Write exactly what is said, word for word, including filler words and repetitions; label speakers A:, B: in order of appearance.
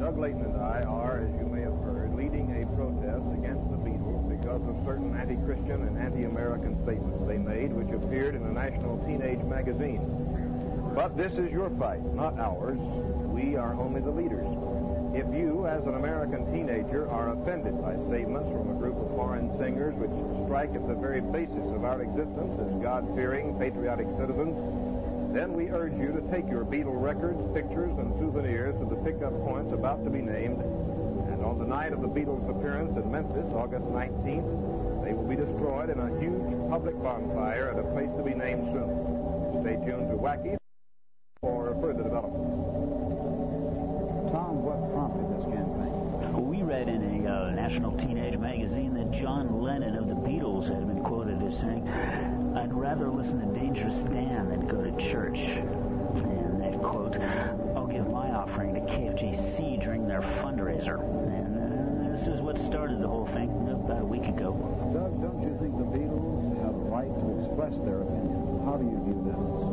A: Doug Layton and I are, as you may have heard, leading a protest against the Beatles because of certain anti-Christian and anti-American statements they made, which appeared in a national teenage magazine. But this is your fight, not ours. We are only the leaders. If you, as an American teenager, are offended by statements from a group of foreign singers which strike at the very basis of our existence as God-fearing, patriotic citizens, then we urge you to take your Beatle records, pictures, and souvenirs to the pickup points about to be named. And on the night of the Beatles' appearance in Memphis, August nineteenth, they will be destroyed in a huge public bonfire at a place to be named soon. Stay tuned to Wacky for further developments.
B: Tom, what prompted this campaign?
C: We read in a uh, national teenage magazine that John Lennon of the Beatles had been quoted as saying, "I'd rather listen to Dangerous Dan than go to church." And that quote, "I'll give my offering to K F J C during their fundraiser." And uh, this is what started the whole thing about a week ago.
B: Doug, don't you think the Beatles have a right to express their opinion? How do you view this?